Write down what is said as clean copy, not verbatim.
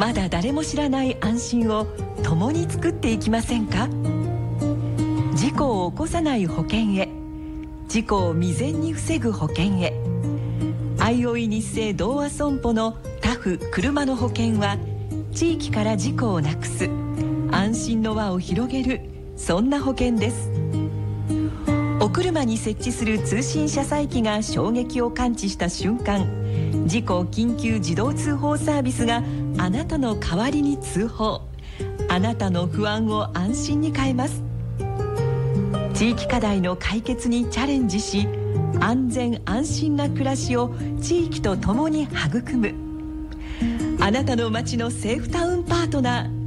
まだ誰も知らない安心を共に作っていきませんか？事故を起こさない保険へ、事故を未然に防ぐ保険へ。あいおい日生同和損保のタフ車の保険は、地域から事故をなくす安心の輪を広げる、そんな保険です。お車に設置する通信車載機が衝撃を感知した瞬間、事故緊急自動通報サービスがあなたの代わりに通報。あなたの不安を安心に変えます。地域課題の解決にチャレンジし、安全安心な暮らしを地域とともに育む。あなたの街のセーフタウンパートナー